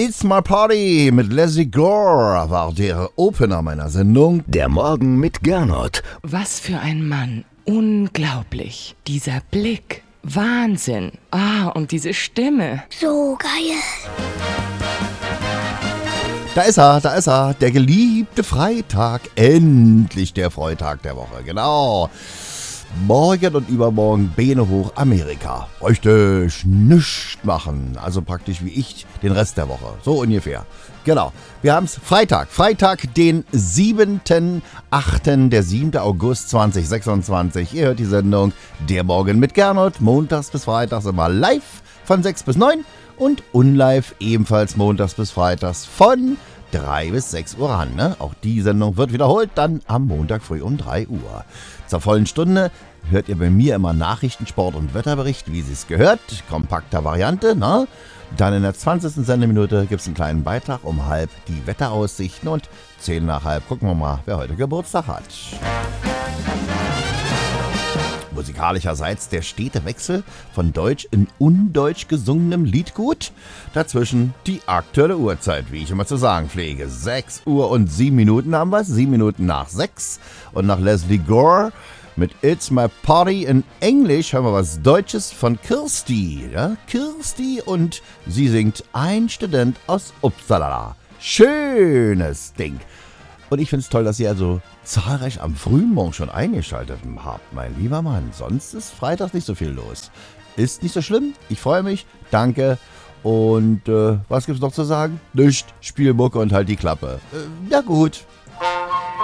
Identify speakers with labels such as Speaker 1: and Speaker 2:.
Speaker 1: It's My Party mit Leslie Gore war der Opener meiner Sendung.
Speaker 2: Der Morgen mit Gernot.
Speaker 3: Was für ein Mann. Unglaublich. Dieser Blick. Wahnsinn. Und diese Stimme.
Speaker 4: So geil.
Speaker 1: Da ist er, der geliebte Freitag. Endlich der Freitag der Woche, genau. Morgen und übermorgen Beine hoch Amerika. Richtig, nichts machen. Also praktisch wie ich den Rest der Woche. So ungefähr. Genau. Wir haben es Freitag, den 7.8., der 7. August 2026. Ihr hört die Sendung Der Morgen mit Gernot. Montags bis freitags immer live von 6 bis 9 und unlive ebenfalls montags bis freitags von 3 bis 6 Uhr ran. Ne? Auch die Sendung wird wiederholt dann am Montag früh um 3 Uhr. Zur vollen Stunde hört ihr bei mir immer Nachrichten, Sport und Wetterbericht, wie sie es gehört. Kompakter Variante, ne? Dann in der 20. Sendeminute gibt es einen kleinen Beitrag um halb die Wetteraussichten und 10 nach halb gucken wir mal, wer heute Geburtstag hat. Musikalischerseits der stete Wechsel von Deutsch in Undeutsch gesungenem Liedgut. Dazwischen die aktuelle Uhrzeit, wie ich immer zu sagen pflege. 6 Uhr und 7 Minuten haben wir, 7 Minuten nach 6. Und nach Leslie Gore mit It's My Party in Englisch haben wir was Deutsches von Kirsti. Ja? Kirsti, und sie singt Ein Student aus Uppsala. Schönes Ding. Und ich finde es toll, dass ihr also zahlreich am frühen Morgen schon eingeschaltet habt, mein lieber Mann. Sonst ist Freitag nicht so viel los. Ist nicht so schlimm. Ich freue mich. Danke. Und was gibt's noch zu sagen? Nicht. Spielmucke und halt die Klappe. Ja gut.